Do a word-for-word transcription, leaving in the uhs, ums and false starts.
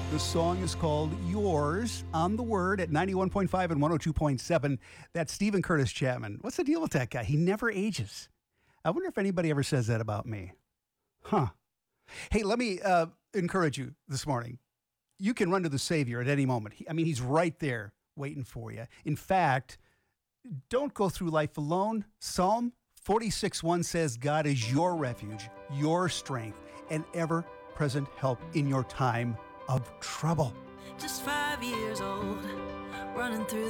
The song is called Yours on the Word at ninety-one point five and one oh two point seven. That's Stephen Curtis Chapman. What's the deal with that guy? He never ages. I wonder if anybody ever says that about me. Huh. Hey, let me uh, encourage you this morning. You can run to the Savior at any moment. He, I mean, he's right there waiting for you. In fact, don't go through life alone. Psalm forty-six one says, God is your refuge, your strength, and ever-present help in your time of trouble. Just five years old, running through